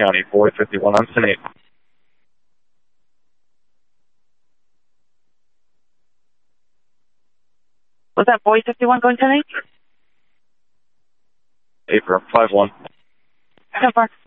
County, Boy 51 on Senate. Was that Boy 51 going 10-8? Affirm, 5-1. So far.